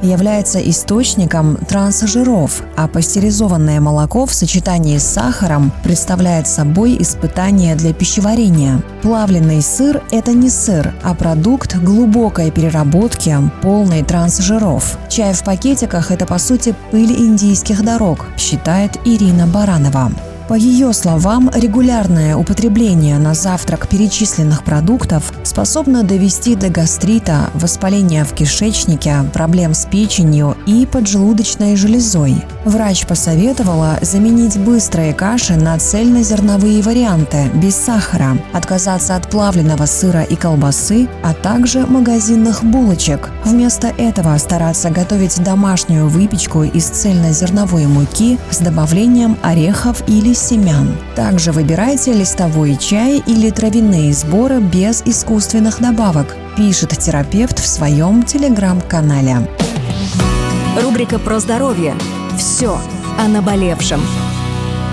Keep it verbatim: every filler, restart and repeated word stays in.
является источником трансжиров, а пастеризованное молоко в сочетании с сахаром представляет собой испытание для пищеварения. Плавленый сыр – это не сыр, а продукт глубокой переработки, полный трансжиров. Чай в пакетиках – это, по сути, пыль индийских дорог, считает Ирина Баранова. По ее словам, регулярное употребление на завтрак перечисленных продуктов способно довести до гастрита, воспаления в кишечнике, проблем с печенью и поджелудочной железой. Врач посоветовала заменить быстрые каши на цельнозерновые варианты без сахара, отказаться от плавленного сыра и колбасы, а также магазинных булочек. Вместо этого стараться готовить домашнюю выпечку из цельнозерновой муки с добавлением орехов или семян. Также выбирайте листовой чай или травяные сборы без искусственных добавок, пишет терапевт в своем телеграм-канале. Рубрика про здоровье. Все о наболевшем.